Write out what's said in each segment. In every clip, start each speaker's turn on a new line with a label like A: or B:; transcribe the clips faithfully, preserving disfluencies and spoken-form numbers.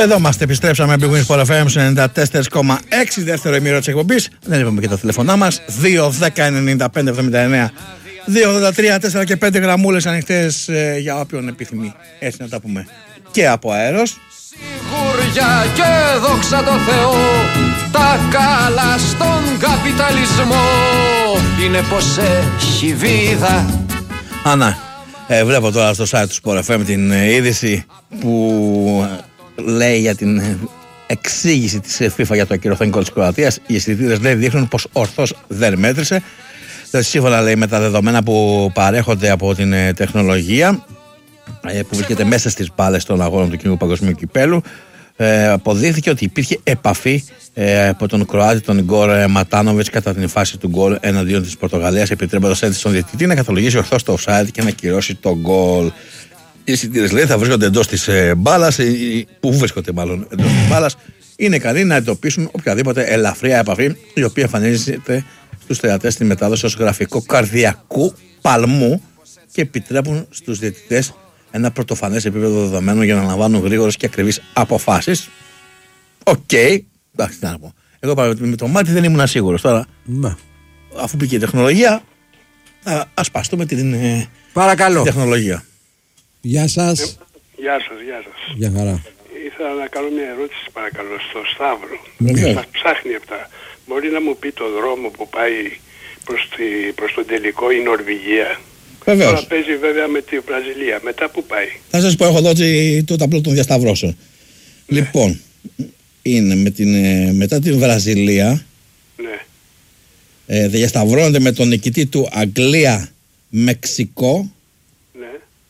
A: Εδώ είμαστε, επιστρέψαμε. Big Wings Sport εφ εμ ενενήντα τέσσερα κόμμα έξι, δεύτερο ημίρο της εκπομπής. Δεν είπαμε και τα τηλεφωνά μας. δύο δέκα ενενήντα πέντε εβδομήντα εννέα δύο ογδόντα τρία τέσσερα και πέντε γραμμούλες ανοιχτές ε, για όποιον επιθυμεί. Έτσι να τα πούμε. Και από αέρος.
B: Σιγουριά και δόξα τω Θεώ, τα καλά στον καπιταλισμό είναι πως έχει βίδα.
A: Ανά, ε, βλέπω τώρα στο site του Sport εφ εμ την ε, είδηση που ε, λέει για την ε, εξήγηση της FIFA για το ακυρωθένικο της Κροατίας. Οι αισθητήρες λέει δείχνουν πως ορθώς δεν μέτρησε. Σύμφωνα λέει με τα δεδομένα που παρέχονται από την ε, τεχνολογία ε, που βρίσκεται μέσα στις μπάλες των αγώνων του κοινού παγκοσμίου κυπέλου, ε, αποδείχθηκε ότι υπήρχε επαφή ε, από τον Κροάτη τον Ιγκόρ Ματάνοβιτς κατά την φάση του γκολ εναντίον της Πορτογαλίας, επιτρέποντας έτσι στον διαιτητή να καθολογήσει ορθώς το offside και να κυρώσει το γκολ. Οι αισθητήρες λέει θα βρίσκονται εντός της ε, μπάλας, ε, που βρίσκονται μάλλον εντός της μπάλας, είναι ικανοί να εντοπίσουν οποιαδήποτε ελαφριά επαφή η οποία εμφανίζεται στους θεατές στη μετάδοση ως γραφικό καρδιακού παλμού και επιτρέπουν στους διαιτητές ένα πρωτοφανές επίπεδο δεδομένων για να λαμβάνουν γρήγορες και ακριβείς αποφάσεις. Οκ, okay. Εντάξει, τι να πω. Εγώ με το μάτι δεν ήμουν σίγουρος. Τώρα, ναι. Αφού πήγε η τεχνολογία, θα ασπαστούμε την,
C: Παρακαλώ.
A: την τεχνολογία.
C: Γεια σας.
D: Ε, γεια σας, γεια σας.
C: Γεια χαρά.
D: Ήθελα να κάνω μια ερώτηση παρακαλώ στο Σταύρο.
A: Okay.
D: Μας ψάχνει αυτά. Μπορεί να μου πει το δρόμο που πάει προς, τη, προς τον τελικό η Νορβηγία?
A: Βεβαίως.
D: Τώρα παίζει βέβαια με τη Βραζιλία. Μετά που πάει?
A: Θα σας πω, έχω εδώ το ταπλό των διασταυρώσεων. Ναι. Λοιπόν, είναι με την, μετά την Βραζιλία.
D: Ναι.
A: Ε, διασταυρώνεται με τον νικητή του Αγγλία-Μεξικό.
D: Ναι.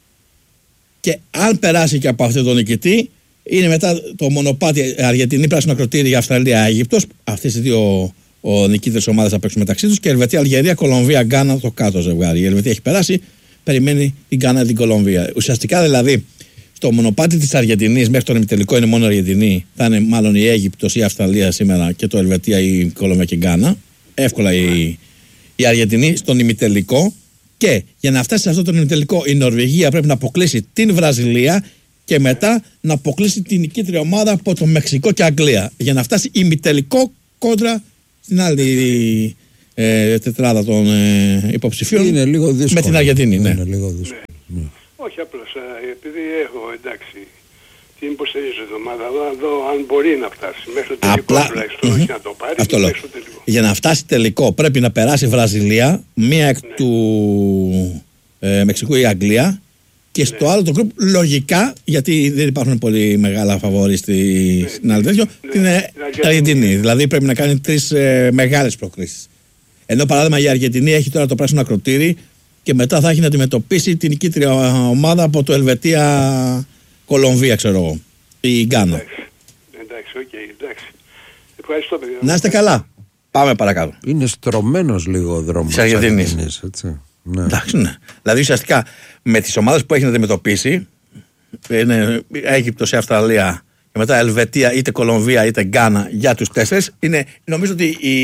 A: Και αν περάσει και από αυτόν τον νικητή, είναι μετά το μονοπάτι Αργεντινή, Πράσινο Ακροτήρι, Αυστραλία-Αίγυπτος. Αυτές οι δύο νικήτες ομάδες θα παίξουν μεταξύ τους. Και Ελβετία, Αλγερία, Κολομβία, Γκάνα, το κάτω ζευγάρι. Η Ελβετία έχει περάσει, περιμένει την Γκάνα και την Κολομβία. Ουσιαστικά δηλαδή στο μονοπάτι της Αργεντινής μέχρι τον ημιτελικό είναι μόνο η Αργεντινή. Θα είναι μάλλον η Αίγυπτος ή η Αυστραλία σήμερα και το Ελβετία ή η Κολομβία και η Γκάνα. Εύκολα η, η Αργεντινή στον ημιτελικό. Και για να φτάσει σε αυτό τον ημιτελικό η Νορβηγία πρέπει να αποκλείσει την Βραζιλία και μετά να αποκλείσει την νικήτρια ομάδα από το Μεξικό και Αγγλία. Για να φτάσει ημιτελικό κόντρα στην άλλη ε, τετράδα των ε, υποψηφίων.
C: Είναι λίγο δύσκολο.
A: Με την Αργεντινή, ναι.
C: Είναι λίγο δύσκολο.
D: Ναι. Ναι. Όχι απλώς, επειδή έχω εντάξει την υποστηρίζω την ομάδα, να δω αν μπορεί να φτάσει μέχρι το τελικό.
A: Απλά,
D: τουλάχιστον, όχι να το πάρει.
A: Αυτό λέω. Για να φτάσει τελικό πρέπει να περάσει η Βραζιλία, μία εκ ναι. του ε, Μεξικού ή η Αγγλία. Και στο ναι. άλλο το γκρουπ λογικά, γιατί δεν υπάρχουν πολύ μεγάλα φαβόροι στη, ναι. στην άλλη τέτοιο, ναι. την ε, Αργεντινή. Δηλαδή πρέπει να κάνει τρεις ε, μεγάλες προκρίσεις. Ενώ παράδειγμα η Αργεντινή έχει τώρα το πράσινο ακροτήρι και μετά θα έχει να αντιμετωπίσει την νικήτρια ομάδα από το Ελβετία Κολομβία, ξέρω εγώ. Η Γκάνα.
D: Εντάξει, εντάξει, οκ, okay, εντάξει. Ευχαριστώ, παιδιά.
A: Να είστε καλά. Πάμε παρακάτω.
C: Είναι στρωμένος λίγο ο δρόμος
A: της Αργεντινής.
C: Έτσι. Ναι.
A: Εντάξει, ναι. Δηλαδή ουσιαστικά με τις ομάδες που έχει να αντιμετωπίσει, είναι Αίγυπτος ή Αυστραλία και μετά Ελβετία είτε Κολομβία είτε Γκάνα για τους τέσσερις, είναι, νομίζω ότι η,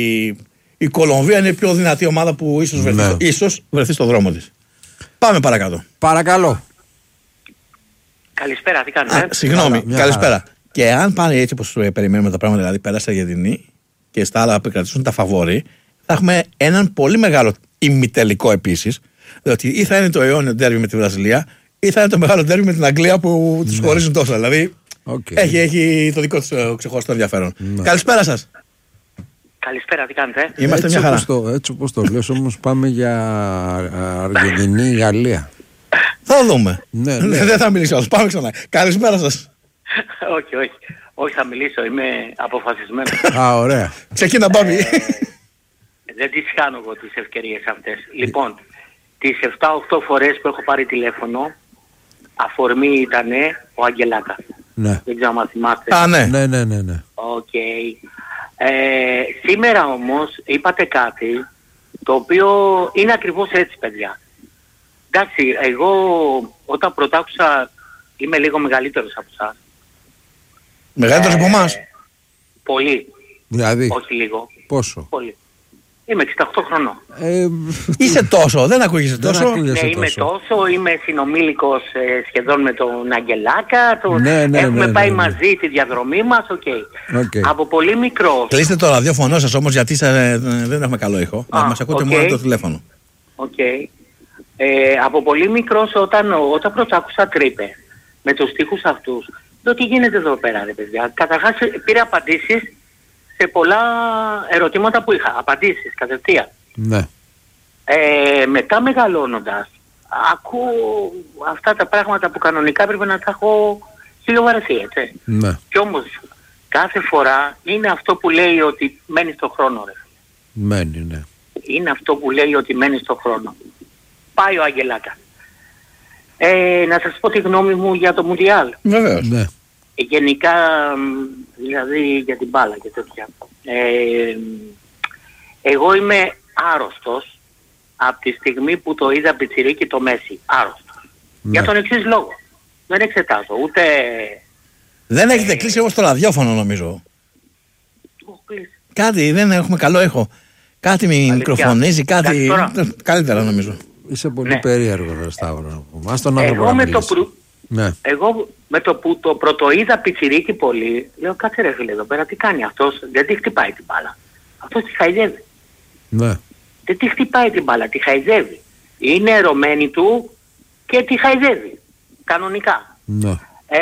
A: η Κολομβία είναι η πιο δυνατή ομάδα που ίσως βρεθεί, ναι. ίσως βρεθεί στο δρόμο της. Πάμε παρακάτω.
C: Παρακαλώ.
E: Καλησπέρα, τι κάνετε?
A: Α, συγγνώμη, Άρα, καλησπέρα. Χαρά. Και αν πάνε έτσι όπως περιμένουμε τα πράγματα, δηλαδή πέρασε η Αργεντινή και στα άλλα που κρατήσουν τα φαβόρι, θα έχουμε έναν πολύ μεγάλο ημιτελικό επίσης. Διότι ή θα είναι το αιώνιο ντέρβι με τη Βραζιλία, ή θα είναι το μεγάλο ντέρβι με την Αγγλία που ναι. τους χωρίζουν τόσο. Δηλαδή okay. έχει, έχει το δικό του ξεχωριστό ενδιαφέρον. Ναι. Καλησπέρα σας.
E: Καλησπέρα, τι κάνετε?
A: Είμαστε
C: έτσι
A: μια χαρά.
C: Όπως το, έτσι όπως το λες όμως πάμε για Αργεντινή, Γαλλία.
A: Θα δούμε.
C: Ναι, ναι.
A: Δεν θα μιλήσω άλλο. Πάμε ξανά. Καλησπέρα σας.
E: όχι, όχι. Όχι, θα μιλήσω. Είμαι αποφασισμένος.
C: Α, ωραία.
A: Ξεκίνα, πάμε.
E: Ε, δεν τις κάνω εγώ τις ευκαιρίες αυτές. Λοιπόν, τις επτά οκτώ φορές που έχω πάρει τηλέφωνο, αφορμή ήταν ο Αγγελάκα.
C: Ναι.
E: Δεν ξέρω αν θυμάστε.
A: Α, ναι.
C: Ναι, ναι, ναι, ναι.
E: Okay. Ε, σήμερα όμως είπατε κάτι το οποίο είναι ακριβώς έτσι, παιδιά. Εντάξει, εγώ όταν πρωτάκουσα είμαι λίγο μεγαλύτερος από εσάς.
A: Μεγαλύτερος ε, από εμάς?
E: Πολύ.
C: Δηλαδή.
E: Όχι λίγο.
C: Πόσο?
E: Πολύ. Είμαι εξήντα οκτώ χρονών.
C: Ε,
A: Είσαι τόσο, δεν ακούγεσαι
C: δεν
A: τόσο.
C: ακούγεσαι
E: Ναι, είμαι
C: τόσο.
E: τόσο, είμαι συνομήλικος ε, σχεδόν με τον Αγγελάκα. Το...
C: Ναι, ναι,
E: Έχουμε
C: ναι,
E: πάει
C: ναι, ναι.
E: μαζί τη διαδρομή μας, οκ.
C: Οκ.
E: Από πολύ μικρός.
A: Κλείστε το ραδιόφωνο σας όμως, γιατί σε- δεν έχουμε καλό ήχο.
E: Α,
A: Μας ακούτε
E: οκ.
A: μόνο το τηλέφωνο.
E: Οκ. Ε, από πολύ μικρός όταν, όταν πρώτα άκουσα τρύπες με τους στίχους αυτούς, λέω τι γίνεται εδώ πέρα ρε παιδιά. Καταρχάς πήρα απαντήσεις σε πολλά ερωτήματα που είχα. Απαντήσεις κατευθείαν.
C: Ναι.
E: Ε, μετά μεγαλώνοντας, ακούω αυτά τα πράγματα που κανονικά πρέπει να τα έχω χιλιοβαρεθεί, έτσι.
C: Ναι.
E: Κι όμως κάθε φορά είναι αυτό που λέει ότι μένει στο χρόνο, ρε.
C: Μένει, ναι.
E: Είναι αυτό που λέει ότι μένει στο χρόνο. Πάει ο Αγγελάκα. Ε, να σας πω τη γνώμη μου για το Μουντιάλ.
A: Βεβαίως.
C: Ναι.
E: Ε, γενικά, μ, δηλαδή για την μπάλα και τέτοια. Ε, εγώ είμαι άρρωστος από τη στιγμή που το είδα πιτσιρίκι το Μέση. Άρρωστος.
C: Ναι.
E: Για τον εξής λόγο. Δεν εξετάζω ούτε...
A: Δεν έχετε κλείσει όμως το ραδιόφωνο νομίζω.
E: Το κλείσει.
A: Κάτι, δεν έχουμε καλό ήχο. Κάτι μη
E: Αλήθεια.
A: μικροφωνίζει, κάτι.
E: Εντάξει,
A: Καλύτερα νομίζω.
C: Είσαι πολύ
E: Ναι.
C: περίεργο, ρε Σταύρο. Ας τον άνθρωπο
E: Εγώ
C: να
E: με, το
C: μιλήσει.
E: πρου...
C: Ναι.
E: Εγώ με το που το πρωτοείδα πιτσιρίκι πολύ, λέω κάτσε ρε φίλε εδώ πέρα τι κάνει αυτός, δεν τη χτυπάει την μπάλα. Αυτός τη χαϊδεύει.
C: Ναι.
E: Δεν τη χτυπάει την μπάλα, τη χαϊδεύει. Είναι ερωμένη του και τη χαϊδεύει. Κανονικά.
C: Ναι.
E: Ε,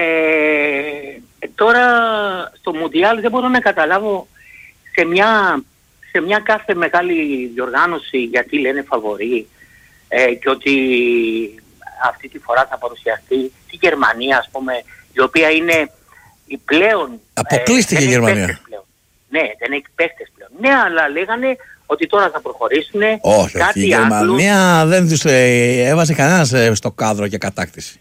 E: τώρα στο Μουντιάλ δεν μπορώ να καταλάβω σε μια, σε μια κάθε μεγάλη διοργάνωση γιατί λένε φαβορί ε, και ότι αυτή τη φορά θα παρουσιαστεί στη Γερμανία ας πούμε, η οποία είναι η πλέον...
A: Αποκλείστηκε
E: ε,
A: η
E: δεν έχει
A: Γερμανία.
E: παίκτες πλέον. Ναι, δεν έχει παίκτες πλέον. Ναι, αλλά λέγανε ότι τώρα θα προχωρήσουν
A: Όχι, όχι. Η Γερμανία δεν τους ε, έβαζε κανένας ε, στο κάδρο για κατάκτηση.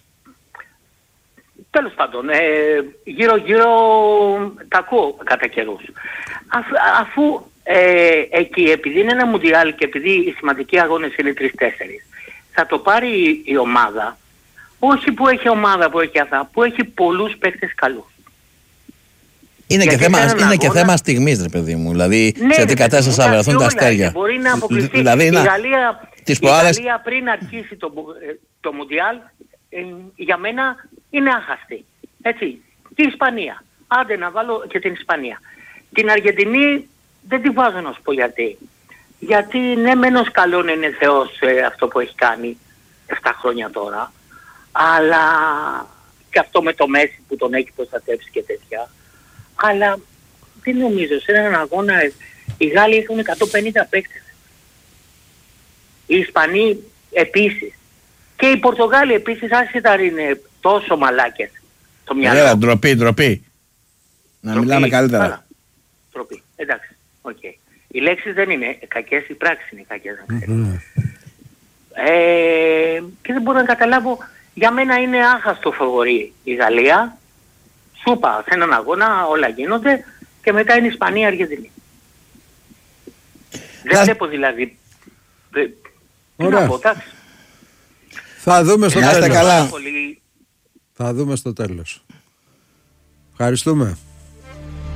E: Τέλος πάντων, ε, γύρω-γύρω τα ακούω κατά καιρούς. Αφ- αφού ε, εκεί, επειδή είναι ένα Μουντιάλ και επειδή οι σημαντικοί αγώνες είναι τρεις-τέσσερις, θα το πάρει η ομάδα, όχι που έχει ομάδα που έχει αυτά, που έχει πολλούς παίκτες καλούς.
A: Είναι και
E: Γιατί
A: θέμα,
E: σε έναν
A: είναι και
E: αγώνα-
A: θέμα στιγμής, ρε παιδί μου. Δηλαδή,
E: Ναι,
A: σε
E: ρε
A: τι
E: παιδί
A: κατάσταση
E: μου,
A: θα βρεθούν τα
E: εντάξει, όλα
A: αστέρια.
E: είναι. Μπορεί να αποκλειστεί.
A: Δηλαδή,
E: η,
A: να-
E: Γαλλία,
A: τις
E: η
A: προάλλες-
E: Γαλλία πριν αρχίσει το, μου- ε, το Μουντιάλ, ε, για μένα είναι άχαστη. Έτσι. Τη Ισπανία. Άντε να βάλω και την Ισπανία. Την Αργεντινή δεν τη βάζω να σου πω γιατί. Γιατί ναι μένος καλόν είναι Θεός ε, αυτό που έχει κάνει επτά χρόνια τώρα. Αλλά και αυτό με το Μέση που τον έχει προστατεύσει και τέτοια. Αλλά δεν νομίζω σε έναν αγώνα ε, οι Γάλλοι έχουν εκατόν πενήντα παίκτες. Οι Ισπανοί επίσης. Και οι Πορτογάλοι επίσης άσχετα είναι τόσο μαλάκες στο μυαλό.
A: Έλα, ντροπή, ντροπή. Να
E: Τροπή.
A: μιλάμε καλύτερα.
E: Καλά. Τροπή. Εντάξει. Οκ. Οι λέξεις δεν είναι κακές, οι πράξεις είναι κακές. να ξέρεις.
C: Ναι.
E: Ε, και δεν μπορώ να καταλάβω, για μένα είναι άχαστο φαβορί η Γαλλία. Σου είπα, σε έναν αγώνα όλα γίνονται και μετά είναι η Ισπανία, Αργεντινή. Δεν
A: Να-
E: βλέπω δηλαδή. δε- Τι
C: Ωραία.
E: να πω, εντάξει.
C: Θα δούμε στο
A: Να είστε
C: τέλος.
A: καλά.
E: Πολύ-
C: Θα δούμε στο τέλος. Ευχαριστούμε.